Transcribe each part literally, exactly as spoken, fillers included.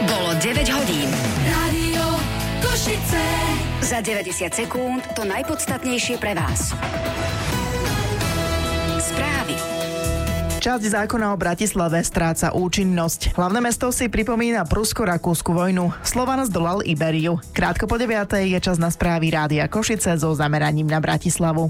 Bolo deväť hodín. Rádio Košice. Za deväťdesiat sekúnd to najpodstatnejšie pre vás. Správy. Časť zákona o Bratislave stráca účinnosť. Hlavné mesto si pripomína prusko-rakúsku vojnu. Slovan zdolal Iberiu. Krátko po deviatej je čas na správy Rádia Košice so zameraním na Bratislavu.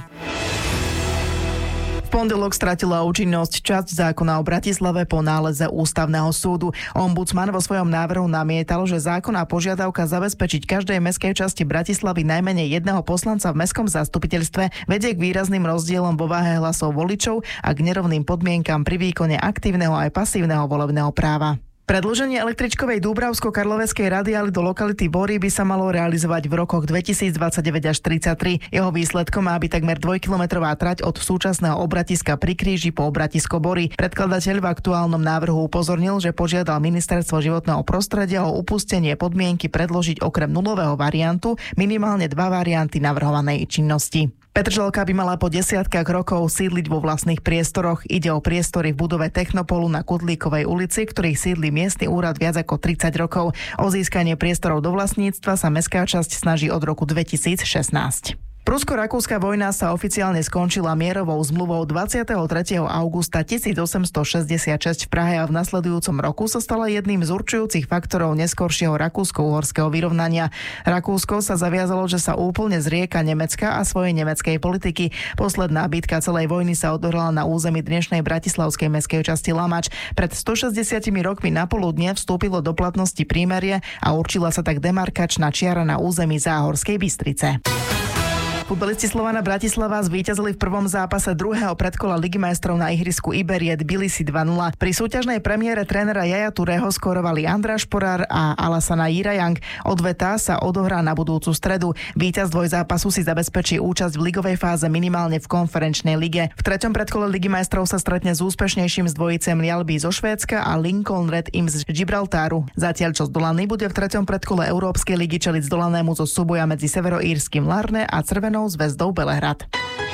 V pondelok stratila účinnosť časť zákona o Bratislave po náleze Ústavného súdu. Ombudsman vo svojom návrhu namietal, že zákonná požiadavka zabezpečiť každej mestskej časti Bratislavy najmenej jedného poslanca v mestskom zastupiteľstve vedie k výrazným rozdielom vo váhe hlasov voličov a k nerovným podmienkam pri výkone aktívneho aj pasívneho volebného práva. Predĺženie električkovej Dúbravsko-Karlovetskej radiály do lokality Bory by sa malo realizovať v rokoch dvetisícdvadsaťdeväť až tridsaťtri. Jeho výsledkom má byť takmer dvojkilometrová trať od súčasného obratiska pri kríži po obratisko Bory. Predkladateľ v aktuálnom návrhu upozornil, že požiadal Ministerstvo životného prostredia o upustenie podmienky predložiť okrem nulového variantu minimálne dva varianty navrhovanej činnosti. Petržalka by mala po desiatkách rokov sídliť vo vlastných priestoroch. Ide o priestory v budove Technopolu na Kudlíkovej ulici, ktorých sídli miestny úrad viac ako tridsať rokov. O získanie priestorov do vlastníctva sa mestská časť snaží od roku dvetisícšestnásť. Prusko-rakúska vojna sa oficiálne skončila mierovou zmluvou dvadsiateho tretieho augusta tisícosemstošesťdesiatšesť v Prahe a v nasledujúcom roku sa stala jedným z určujúcich faktorov neskoršieho rakúsko-uhorského vyrovnania. Rakúsko sa zaviazalo, že sa úplne zrieka Nemecka a svojej nemeckej politiky. Posledná bitka celej vojny sa odohrala na území dnešnej bratislavskej mestskej časti Lamač. Pred stošesťdesiatimi rokmi na poludne vstúpilo do platnosti prímerie a určila sa tak demarkačná čiara na území Záhorskej Bystrice. Futbalisti Slovana Bratislava zvíťazili v prvom zápase druhého predkola Ligy majstrov na ihrisku Iberie Tbilisi dva nula. Pri súťažnej premiére trénera Jaja Tureho skórovali András Šporár a Alassana Jirajang. Odveta sa odohrá na budúcu stredu. Víťaz dvojzápasu si zabezpečí účasť v ligovej fáze minimálne v konferenčnej lige. V treťom predkole Ligy majstrov sa stretne s úspešnejším z dvojicem Mjällby zo Švédska a Lincoln Red Imps z Gibraltáru. Zatiaľ čo zdolaný bude v treťom predkole Európskej ligy čeliť zdolanému zo súboja medzi severoírskym Larne a Červenou Zväzdou Belehrad.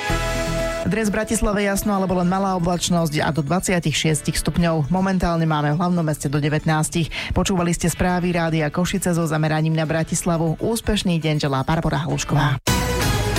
Dnes v Bratislave jasno alebo len malá oblačnosť a do dvadsaťšesť stupňov. Momentálne máme v hlavnom meste do devätnásť. Počúvali ste správy Rádia Košice so zameraním na Bratislavu. Úspešný deň želá Barbora Halušková.